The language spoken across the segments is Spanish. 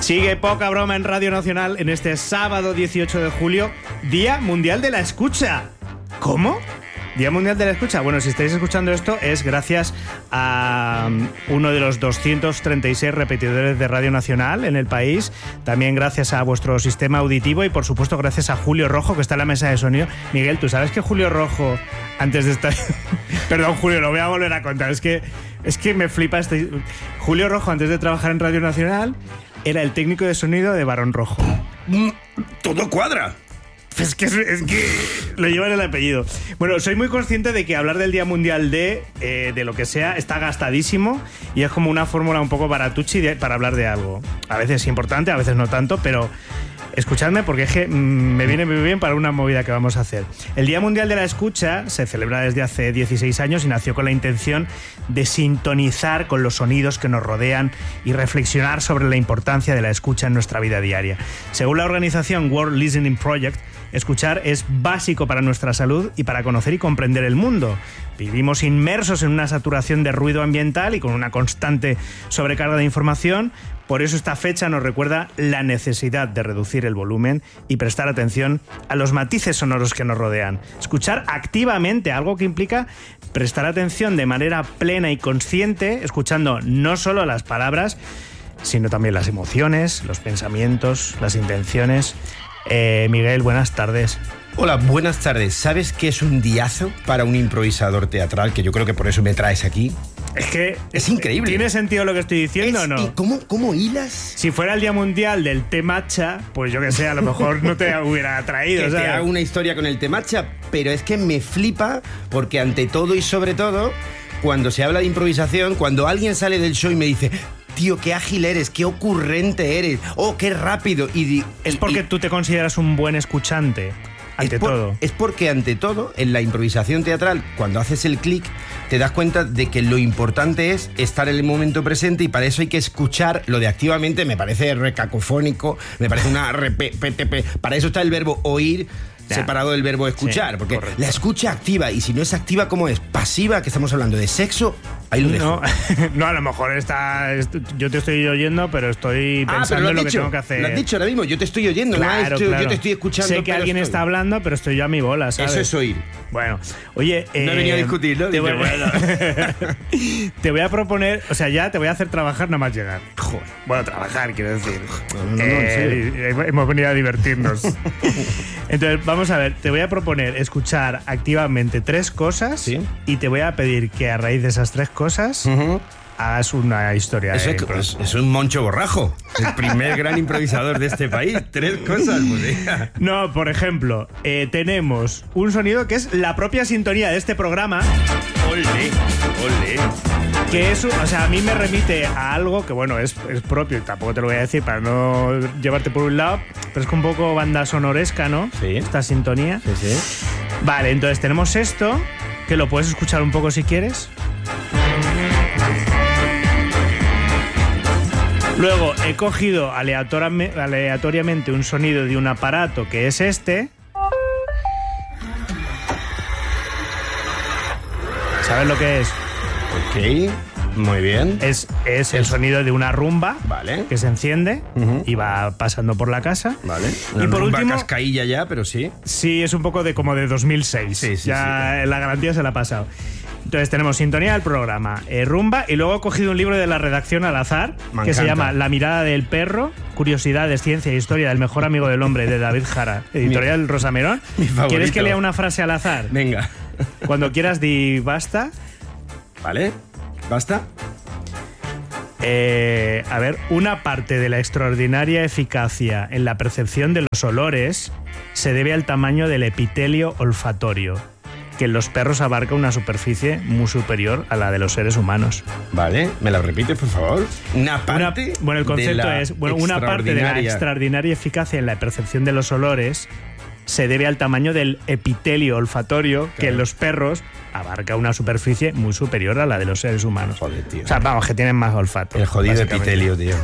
Sigue Poca Broma en Radio Nacional en este sábado 18 de julio, Día Mundial de la Escucha. ¿Cómo? Día Mundial de la Escucha. Bueno, si estáis escuchando esto es gracias a uno de los 236 repetidores de Radio Nacional en el país. También gracias a vuestro sistema auditivo y, por supuesto, gracias a Julio Rojo, que está en la mesa de sonido. Miguel, ¿tú sabes que Julio Rojo, antes de estar... Perdón, Julio, lo voy a volver a contar. Es que me flipa este... Julio Rojo, antes de trabajar en Radio Nacional, era el técnico de sonido de Barón Rojo. Todo cuadra. Es que lo lleva en el apellido. Bueno, soy muy consciente de que hablar del Día Mundial de lo que sea está gastadísimo y es como una fórmula un poco baratuchi para hablar de algo. A veces es importante, a veces no tanto, pero escuchadme porque es que me viene muy bien para una movida que vamos a hacer. El Día Mundial de la Escucha se celebra desde hace 16 años y nació con la intención de sintonizar con los sonidos que nos rodean y reflexionar sobre la importancia de la escucha en nuestra vida diaria. Según la organización World Listening Project, escuchar es básico para nuestra salud y para conocer y comprender el mundo. Vivimos inmersos en una saturación de ruido ambiental y con una constante sobrecarga de información. Por eso esta fecha nos recuerda la necesidad de reducir el volumen y prestar atención a los matices sonoros que nos rodean. Escuchar activamente, algo que implica prestar atención de manera plena y consciente, escuchando no solo las palabras, sino también las emociones, los pensamientos, las intenciones. Miguel, buenas tardes. Hola, buenas tardes. ¿Sabes qué es un diazo para un improvisador teatral? Que yo creo que por eso me traes aquí. Es que es increíble. ¿Tiene sentido lo que estoy diciendo o no? ¿Y cómo hilas? Si fuera el Día Mundial del té matcha, pues yo que sé, a lo mejor no te hubiera traído. Que ¿sabes? te hago una historia con el té matcha, pero es que me flipa porque ante todo y sobre todo, cuando se habla de improvisación, cuando alguien sale del show y me dice... Tío, qué ágil eres, qué ocurrente eres, oh, qué rápido. Es porque tú te consideras un buen escuchante, ante todo. Es porque, ante todo, en la improvisación teatral, cuando haces el clic, te das cuenta de que lo importante es estar en el momento presente y para eso hay que escuchar. Lo de activamente me parece recacofónico, me parece una para eso está el verbo oír, separado del verbo escuchar, sí, porque correcto. La escucha activa, y si no es activa, ¿cómo es? Pasiva, que estamos hablando de sexo, ahí lo dejo. No, a lo mejor yo te estoy oyendo, pero estoy pensando en lo que tengo que hacer. Lo has dicho ahora mismo, yo te estoy oyendo, claro. Yo te estoy escuchando. Sé que alguien está hablando, pero estoy yo a mi bola, ¿sabes? Eso es oír. Bueno, oye... no he venido a discutir, ¿no? Te voy a proponer, o sea, ya te voy a hacer trabajar nada más llegar. Joder. Bueno, trabajar, quiero decir. No, hemos venido a divertirnos. Entonces, vamos a ver, te voy a proponer escuchar activamente 3 cosas, ¿sí? Y te voy a pedir que a raíz de esas 3 cosas hagas una historia. Eso es un Moncho Borrajo, el primer gran improvisador de este país. 3 cosas, pues. No, por ejemplo, tenemos un sonido que es la propia sintonía de este programa. ¡Ole! Que es, o sea, a mí me remite a algo que, bueno, es propio, y tampoco te lo voy a decir para no llevarte por un lado, pero es un poco banda sonoresca, ¿no? Sí. Esta sintonía. Sí. Vale, entonces tenemos esto, que lo puedes escuchar un poco si quieres. Luego he cogido aleatoriamente un sonido de un aparato que es este. ¿Sabes lo que es? Ok, muy bien. Es el sonido de una rumba, vale, que se enciende y va pasando por la casa. Vale. Y por último, cascailla ya, pero sí. Sí, es un poco como de 2006. Sí, ya la garantía se la ha pasado. Entonces tenemos sintonía del programa, rumba, y luego he cogido un libro de la redacción al azar que se llama La mirada del perro, curiosidades, ciencia e historia del mejor amigo del hombre, de David Jara, editorial Rosamerón. ¿Quieres que lea una frase al azar? Venga. Cuando quieras di basta. Vale, basta. A ver, una parte de la extraordinaria eficacia en la percepción de los olores se debe al tamaño del epitelio olfatorio, que en los perros abarca una superficie muy superior a la de los seres humanos. Vale, ¿me la repites, por favor? Una parte de la extraordinaria eficacia en la percepción de los olores se debe al tamaño del epitelio olfatorio, claro, que en los perros abarca una superficie muy superior a la de los seres humanos. Joder, tío. O sea, vamos, que tienen más olfato. El jodido epitelio, tío.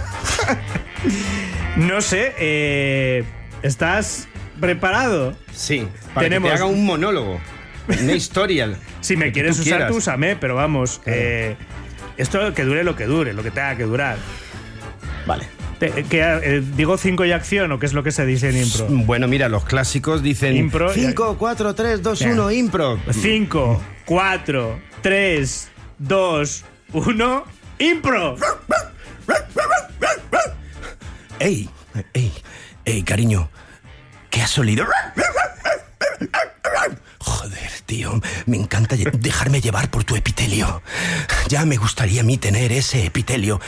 No sé, ¿estás preparado? Sí, para que te haga un monólogo, una historia. Si me quieres usar, tú úsame, pero vamos, claro. Esto que dure lo que tenga que durar. Vale. ¿Digo 5 y acción o qué es lo que se dice en impro? Bueno, mira, los clásicos dicen Impro, 5, 4, 3, 2, 1, impro. 5, 4, 3, 2, 1, impro. ¡Ey! Cariño, ¿qué has olido? Joder, tío, me encanta dejarme llevar por tu epitelio. Ya me gustaría a mí tener ese epitelio.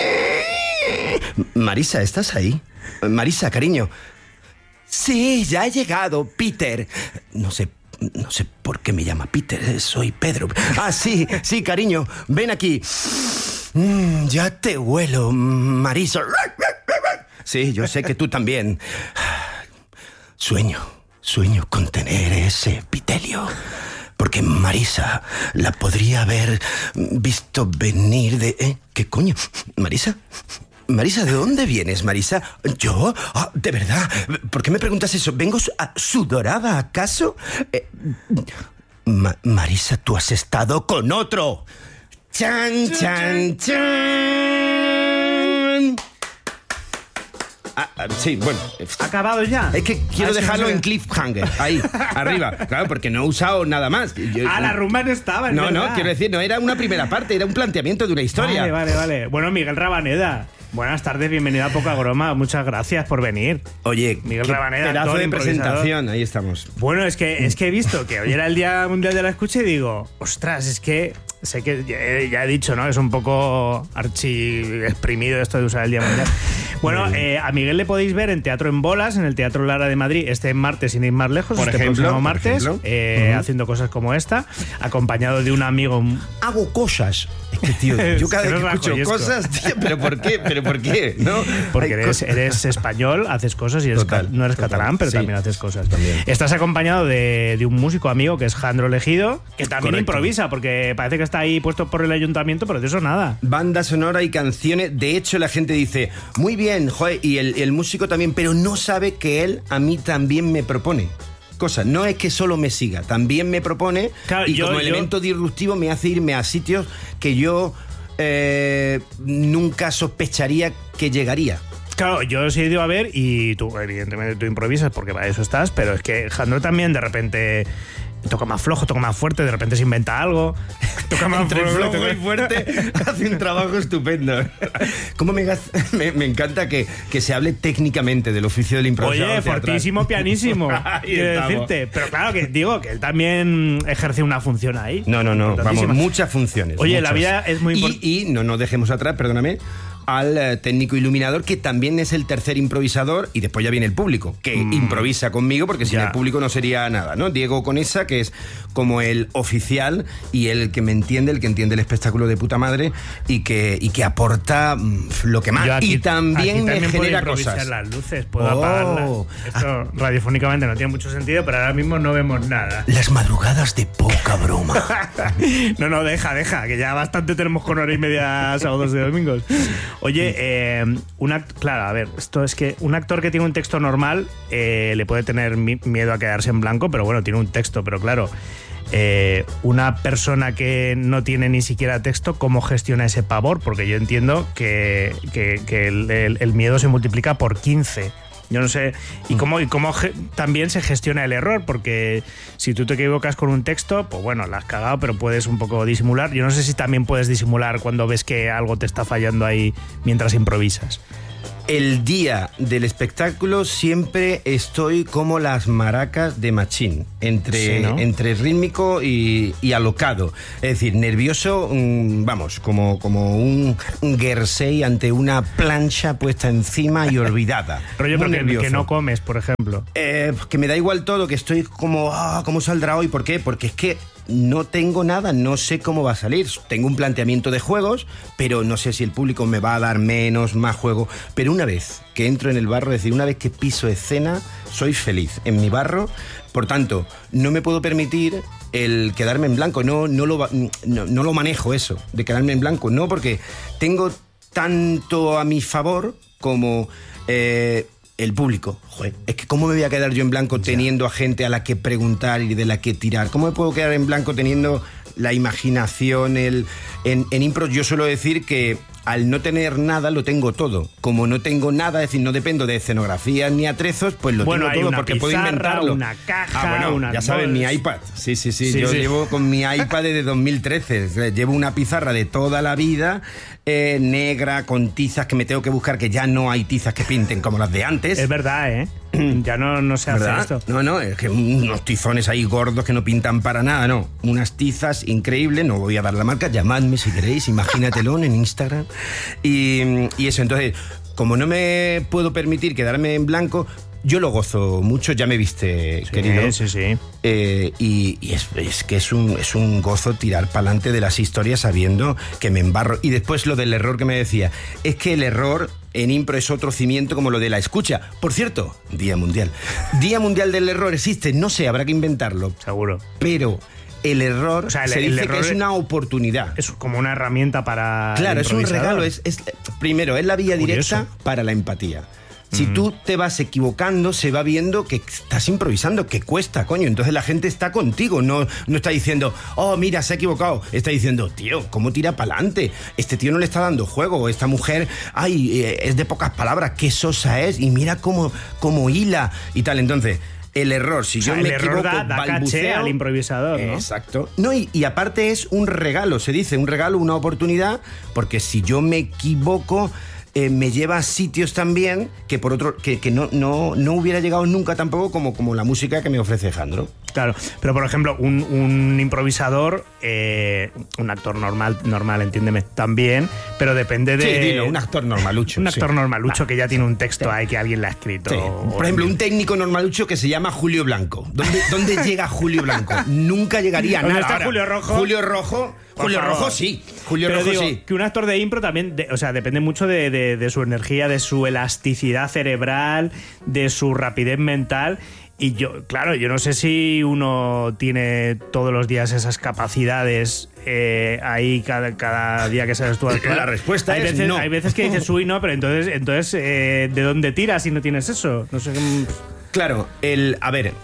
Marisa, ¿estás ahí? Marisa, cariño. Sí, ya he llegado, Peter. No sé por qué me llama Peter, soy Pedro. Ah, sí, cariño, ven aquí. Ya te huelo, Marisa. Sí, yo sé que tú también. Sueño con tener ese epitelio. Porque Marisa la podría haber visto venir de... ¿Qué coño? ¿Marisa? Marisa, ¿de dónde vienes, Marisa? ¿Yo? ¿De verdad? ¿Por qué me preguntas eso? ¿Vengo sudorada, acaso? Marisa, tú has estado con otro. ¡Chan, chan, chan! Sí, bueno. ¿Ha acabado ya? Es que quiero dejarlo en cliffhanger, ahí, arriba. Claro, porque no he usado nada más. La rumba no estaba, No, quiero decir, no era una primera parte, era un planteamiento de una historia. Vale. Bueno, Miguel Rabaneda, buenas tardes, bienvenido a Poca Broma. Muchas gracias por venir. Oye, Miguel Rabaneda, pedazo de improvisador. presentación, ahí estamos. Bueno, es que he visto que hoy era el Día Mundial de la Escucha y digo, ostras, es que sé que ya he dicho, ¿no? Es un poco archi exprimido esto de usar el Día Mundial. Bueno, a Miguel le podéis ver en Teatro en Bolas, en el Teatro Lara de Madrid, este martes, sin ir más lejos, próximo martes, haciendo cosas como esta, acompañado de un amigo. Hago cosas. Es que, tío, yo cada vez que escucho cosas, tío, ¿pero por qué? ¿No? Porque eres español, haces cosas y no eres catalán, pero también haces cosas. También. Estás acompañado de un músico amigo que es Jandro Legido, que también improvisa, porque parece que está ahí puesto por el ayuntamiento, pero de eso nada. Banda sonora y canciones. De hecho, la gente dice, muy bien, joder, y el músico también, pero no sabe que él a mí también me propone cosas. No es que solo me siga, también me propone, claro, y como elemento disruptivo me hace irme a sitios que yo nunca sospecharía que llegaría. Claro, yo os he ido a ver y tú, evidentemente, tú improvisas porque para eso estás, pero es que Jandro también de repente toca más flojo, toca más fuerte, de repente se inventa algo, toca más flojo y fuerte, hace un trabajo estupendo. Cómo me encanta que se hable técnicamente del oficio del improvisador. Oye, fortísimo, pianísimo, quiero decirte. Pero claro, que digo que él también ejerce una función ahí. No, vamos, muchas funciones. Oye, muchas. La vida es muy importante. Y no nos dejemos atrás, perdóname, al técnico iluminador, que también es el tercer improvisador, y después ya viene el público, que improvisa conmigo, porque sin el público no sería nada, ¿no? Diego Conesa, que es como el oficial y el que me entiende, el que entiende el espectáculo de puta madre y que aporta lo que más. Aquí, y también me genera puedo cosas. Las luces, puedo apagarlas. Esto radiofónicamente no tiene mucho sentido, pero ahora mismo no vemos nada. Las madrugadas de Poca Broma. No, deja, que ya bastante tenemos con hora y media sábados y domingos. Oye, claro, a ver, esto es que un actor que tiene un texto normal le puede tener miedo a quedarse en blanco, pero bueno, tiene un texto, pero claro, una persona que no tiene ni siquiera texto, ¿cómo gestiona ese pavor? Porque yo entiendo que el miedo se multiplica por 15. Yo no sé. ¿Y cómo también se gestiona el error? Porque si tú te equivocas con un texto, pues bueno, la has cagado, pero puedes un poco disimular. Yo no sé si también puedes disimular cuando ves que algo te está fallando ahí mientras improvisas. El día del espectáculo siempre estoy como las maracas de Machín, entre rítmico y alocado. Es decir, nervioso, vamos, como un Gersey ante una plancha puesta encima y olvidada. Rollo, pero que no comes, por ejemplo. Que me da igual todo, que estoy como, ¿cómo saldrá hoy? ¿Por qué? Porque es que no tengo nada, no sé cómo va a salir. Tengo un planteamiento de juegos, pero no sé si el público me va a dar menos, más juego. Pero una vez que entro en el barro, es decir, una vez que piso escena, soy feliz en mi barro. Por tanto, no me puedo permitir el quedarme en blanco. No lo manejo eso, de quedarme en blanco. No, porque tengo tanto a mi favor como el público. Joder, es que ¿cómo me voy a quedar yo en blanco teniendo a gente a la que preguntar y de la que tirar? ¿Cómo me puedo quedar en blanco teniendo la imaginación? En impro yo suelo decir que al no tener nada, lo tengo todo. Como no tengo nada, es decir, no dependo de escenografías ni atrezos, pues lo tengo todo porque puedo inventarlo. Una caja, ya sabes, mi iPad. Sí. Yo llevo con mi iPad desde 2013. Llevo una pizarra de toda la vida, negra, con tizas que me tengo que buscar, que ya no hay tizas que pinten como las de antes. Es verdad, ¿eh? Ya no se hace esto. No, es que unos tizones ahí gordos que no pintan para nada, no. Unas tizas increíbles, no voy a dar la marca, llamadme si queréis, imagínatelo en Instagram. Y eso, entonces, como no me puedo permitir quedarme en blanco, yo lo gozo mucho, ya me viste, querido. Sí. Y es que es un gozo tirar para adelante de las historias sabiendo que me embarro. Y después lo del error que me decía, es que el error en impro es otro cimiento como lo de la escucha. Por cierto, Día Mundial. Día Mundial del Error existe, no sé, habrá que inventarlo. Seguro. Pero el error, o sea, se dice que es una oportunidad. Es como una herramienta para... Claro, es un regalo. Primero, es la vía directa para la empatía. Si tú te vas equivocando, se va viendo que estás improvisando, que cuesta, coño. Entonces la gente está contigo, no está diciendo, oh, mira, se ha equivocado. Está diciendo, tío, ¿cómo tira para adelante? Este tío no le está dando juego. Esta mujer, es de pocas palabras, qué sosa es. Y mira cómo hila y tal. Entonces, el error, si yo me equivoco, da caché al improvisador, ¿no? Exacto. No, y aparte es un regalo, se dice, un regalo, una oportunidad, porque si yo me equivoco... me lleva a sitios también que por otro que no hubiera llegado nunca tampoco como la música que me ofrece Jandro. Claro, pero por ejemplo, un improvisador, un actor normal, entiéndeme, también, pero depende de... Sí, dilo, un actor normalucho. Un actor normalucho que ya tiene un texto ahí que alguien le ha escrito. Sí. Por ejemplo, un técnico normalucho que se llama Julio Blanco. ¿Dónde llega Julio Blanco? Nunca llegaría a nada. ¿Dónde está Julio Rojo? Julio Rojo sí. Pero digo, que un actor de impro también, depende mucho de su energía, de su elasticidad cerebral, de su rapidez mental. Y yo no sé si uno tiene todos los días esas capacidades ahí cada día que sales tú a actuar. La respuesta es no. Hay veces que dices, uy, no, pero entonces ¿de dónde tiras si no tienes eso? No sé. Claro, el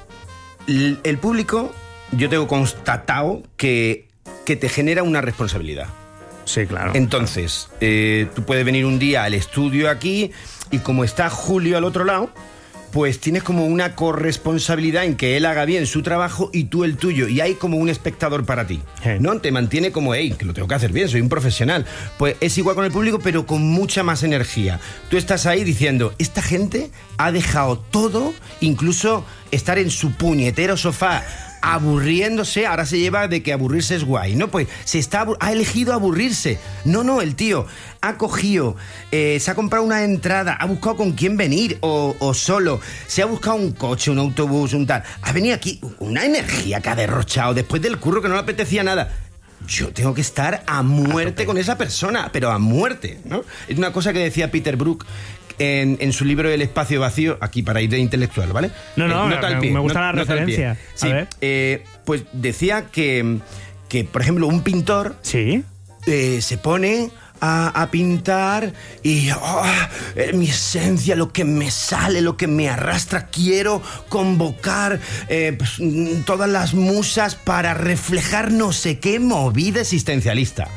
público, yo tengo constatado que te genera una responsabilidad. Sí, claro. Entonces, tú puedes venir un día al estudio aquí y como está Julio al otro lado, pues tienes como una corresponsabilidad en que él haga bien su trabajo y tú el tuyo. Y hay como un espectador para ti, ¿no? Te mantiene como, que lo tengo que hacer bien, soy un profesional. Pues es igual con el público, pero con mucha más energía. Tú estás ahí diciendo, esta gente ha dejado todo, incluso estar en su puñetero sofá aburriéndose, ahora se lleva de que aburrirse es guay, ¿no? Pues ha elegido aburrirse. No, el tío ha cogido, se ha comprado una entrada, ha buscado con quién venir o solo, se ha buscado un coche, un autobús, un tal. Ha venido aquí una energía que ha derrochado después del curro que no le apetecía nada. Yo tengo que estar a muerte con esa persona, pero a muerte, ¿no? Es una cosa que decía Peter Brook en su libro El espacio vacío, aquí para ir de intelectual, ¿vale? Me gusta la referencia. Sí, pues decía que, por ejemplo, un pintor ¿sí? Se pone a pintar y mi esencia, lo que me sale, lo que me arrastra, quiero convocar pues, todas las musas para reflejar no sé qué movida existencialista.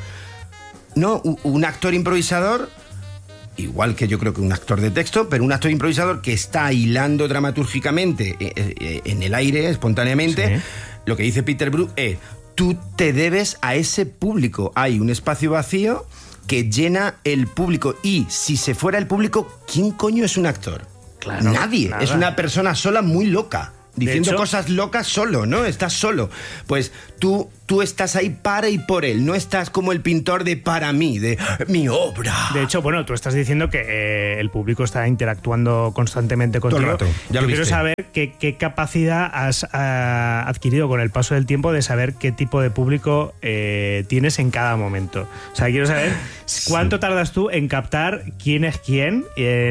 No, un actor improvisador, igual que yo creo que un actor de texto, pero un actor improvisador que está hilando dramatúrgicamente en el aire, espontáneamente, sí. Lo que dice Peter Brook es, tú te debes a ese público. Hay un espacio vacío que llena el público. Y si se fuera el público, ¿quién coño es un actor? Claro, nadie. Nada. Es una persona sola muy loca. Diciendo hecho, cosas locas solo, ¿no? Estás solo. Pues tú estás ahí para y por él. No estás como el pintor de para mí, de mi obra. De hecho, bueno, tú estás diciendo que el público está interactuando constantemente contigo. Todo el rato, ya lo quiero viste. saber qué capacidad has adquirido con el paso del tiempo de saber qué tipo de público tienes en cada momento. O sea, quiero saber cuánto tardas tú en captar quién es quién,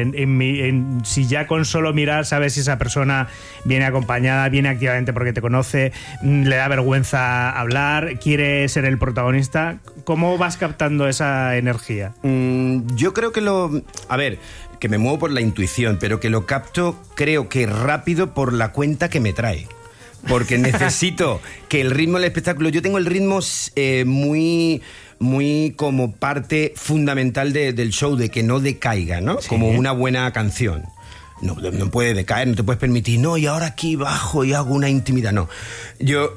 si ya con solo mirar sabes si esa persona viene acompañada, viene activamente porque te conoce, le da vergüenza hablar, quiere ser el protagonista. ¿Cómo vas captando esa energía? Yo creo que que me muevo por la intuición, pero que lo capto, creo que rápido por la cuenta que me trae. Porque necesito que el ritmo del espectáculo... Yo tengo el ritmo muy muy como parte fundamental del show, de que no decaiga, ¿no? Sí. Como una buena canción. No puede decaer, no te puedes permitir, no, y ahora aquí bajo y hago una intimidad. No. Yo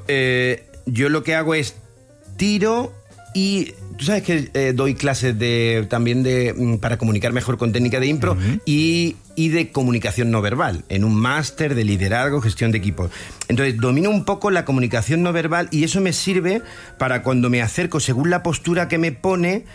lo que hago es tiro y... Tú sabes que doy clases también para comunicar mejor con técnica de impro y de comunicación no verbal, en un máster de liderazgo, gestión de equipos. Entonces, domino un poco la comunicación no verbal y eso me sirve para cuando me acerco, según la postura que me pone,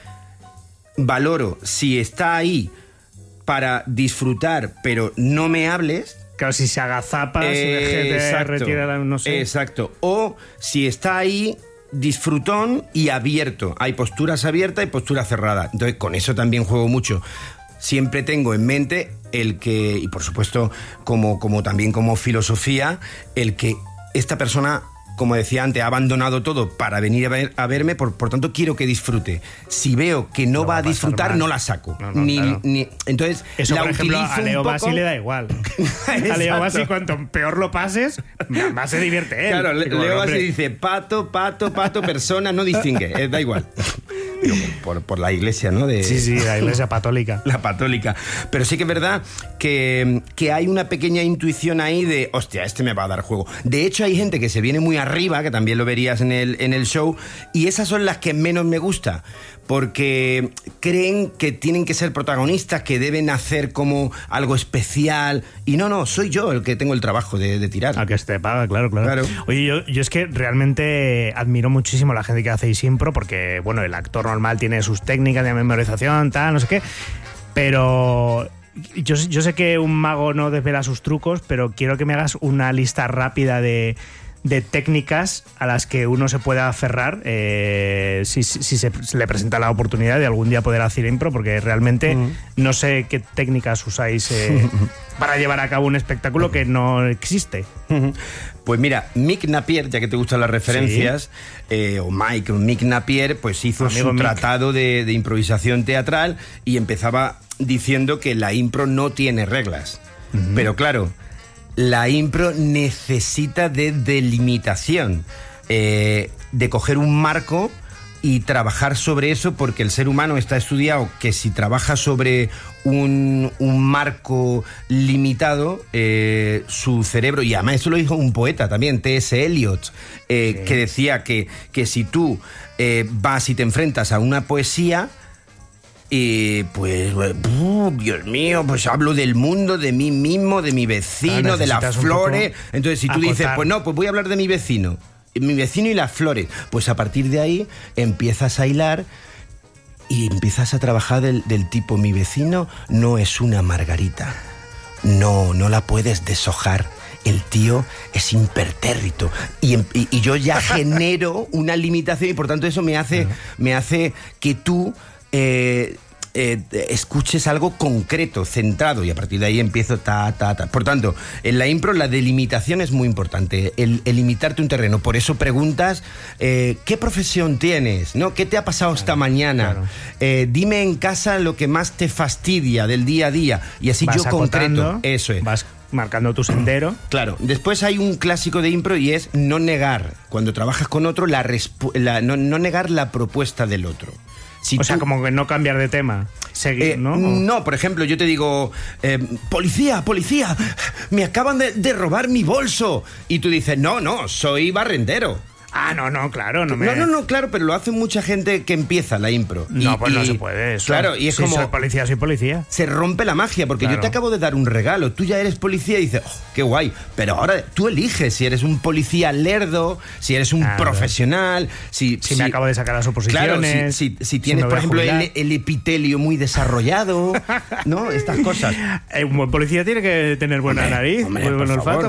valoro si está ahí para disfrutar, pero no me hables. Claro, si se agazapa, si te retira, no sé. Exacto. O si está ahí... disfrutón y abierto. Hay posturas abiertas y posturas cerradas. Entonces, con eso también juego mucho. Siempre tengo en mente el que, y por supuesto, como también como filosofía, el que esta persona, como decía antes, ha abandonado todo para venir a verme, por tanto quiero que disfrute. Si veo que no va a disfrutar, no la saco. Claro. Entonces, eso, la por ejemplo, a Leo Bassi le da igual. A Leo Bassi, cuanto peor lo pases, más se divierte él. Claro, Leo Bassi dice pato, persona, no distingue, da igual. Digo, por la iglesia, ¿no? Sí, la iglesia patólica. La patólica. Pero sí que es verdad que hay una pequeña intuición ahí de, hostia, este me va a dar juego. De hecho, hay gente que se viene muy arriba, que también lo verías en el show, y esas son las que menos me gusta, porque creen que tienen que ser protagonistas, que deben hacer como algo especial, y no, soy yo el que tengo el trabajo de tirar. A que te paga, claro. Oye, yo es que realmente admiro muchísimo a la gente que hace impro, porque, bueno, el actor normal tiene sus técnicas de memorización, tal, no sé qué, pero... Yo sé que un mago no desvela sus trucos, pero quiero que me hagas una lista rápida de técnicas a las que uno se pueda aferrar si se le presenta la oportunidad de algún día poder hacer impro, porque realmente no sé qué técnicas usáis para llevar a cabo un espectáculo que no existe. Pues mira, Mick Napier, ya que te gustan las referencias, o Mick Napier, pues hizo Amigo su Mick. tratado de improvisación teatral y empezaba diciendo que la impro no tiene reglas. Pero claro, la impro necesita de delimitación, de coger un marco y trabajar sobre eso, porque el ser humano está estudiado que si trabaja sobre un marco limitado, su cerebro, y además eso lo dijo un poeta también, T.S. Eliot, que decía que si tú vas y te enfrentas a una poesía, pues, Dios mío, pues hablo del mundo, de mí mismo, de mi vecino, de las flores. Entonces, si tú dices, pues no, pues voy a hablar de mi vecino y las flores, pues a partir de ahí empiezas a hilar y empiezas a trabajar del tipo, mi vecino no es una margarita, no la puedes deshojar. El tío es impertérrito y yo ya genero una limitación y por tanto eso me hace que tú escuches algo concreto, centrado, y a partir de ahí empiezo Por tanto, en la impro la delimitación es muy importante, el limitarte un terreno. Por eso preguntas, ¿qué profesión tienes? ¿No? ¿Qué te ha pasado esta mañana? Dime en casa lo que más te fastidia del día a día, y así yo concreto. Eso es. Vas marcando tu sendero. Claro. Después hay un clásico de impro y es no negar, cuando trabajas con otro, no negar la propuesta del otro. O sea, como que no cambiar de tema. Seguir, ¿no? No, por ejemplo, yo te digo, policía, me acaban de robar mi bolso. Y tú dices, no, soy barrendero. Ah, no, claro. No, claro, pero lo hace mucha gente que empieza la impro. No, pues no se puede eso. Claro, y es como... soy policía. Se rompe la magia, porque yo te acabo de dar un regalo. Tú ya eres policía y dices, qué guay. Pero ahora tú eliges si eres un policía lerdo, si eres un profesional, si me acabo de sacar las oposiciones. Claro, si tienes, por ejemplo, el epitelio muy desarrollado, ¿no? Estas cosas. Un buen policía tiene que tener buena nariz, muy buen olfato.